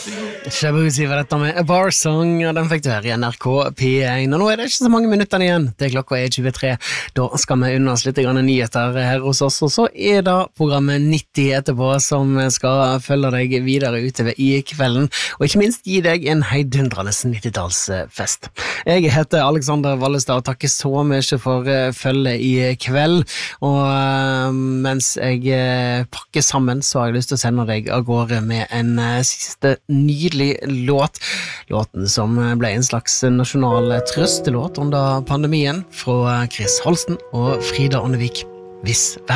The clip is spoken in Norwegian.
Shabuzi var dette med A Bar Song, og den fikk du høre i NRK P1. Og nå det ikke så mange minutter igjen, det klokka 23. Da skal vi unna oss litt grann nyheter her hos oss, og så det programmet 90 etterpå som skal følge deg videre utover i kvelden, og ikke minst gi deg en heidundrende 90-tallsfest. Jeg heter Alexander Vallestad, og takker så mye for følge i kveld, og mens jeg pakker sammen, så har jeg lyst til å sende deg av gårde med en siste nydelig låt. Låten som ble en slags nasjonal trøstelåt under pandemien fra Chris Holsten og Frida Åndevik. Hvis